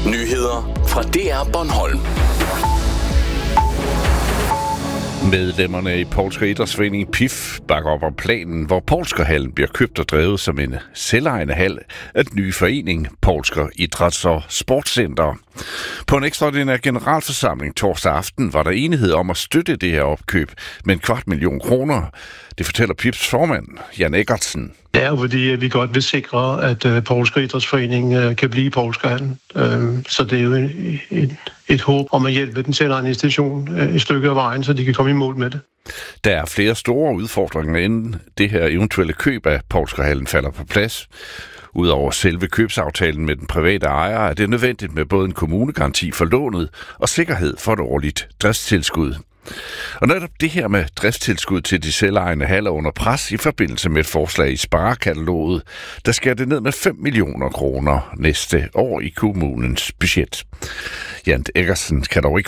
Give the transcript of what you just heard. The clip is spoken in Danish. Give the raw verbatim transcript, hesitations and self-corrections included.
Nyheder fra D R Bornholm. Medlemmerne i Poulsker Idrætsforening P I F bakker op om planen, hvor Poulskerhallen bliver købt og drevet som en selvejende hal af den nye forening Poulsker Idræts- og Sportscenter. På en ekstraordinær generalforsamling torsdag aften var der enighed om at støtte det her opkøb med en kvart million kroner. Det fortæller P I F's formand, Jan Eggertsen. Det er jo fordi, vi godt vil sikre, at uh, Poulsker Idrætsforening uh, kan blive Poulskerhallen. Uh, så det er jo et, et, et håb om at hjælpe den selvejende institution uh, et stykke af vejen, så de kan komme i mål med det. Der er flere store udfordringer, inden det her eventuelle køb af Poulskerhallen falder på plads. Udover selve købsaftalen med den private ejer, er det nødvendigt med både en kommunegaranti for lånet og sikkerhed for et årligt driftstilskud. Og netop det her med driftstilskud til de selvejende haller under pres i forbindelse med et forslag i sparekataloget, der skærer det ned med fem millioner kroner næste år i kommunens budget. Jan Eggertsen kan dog ikke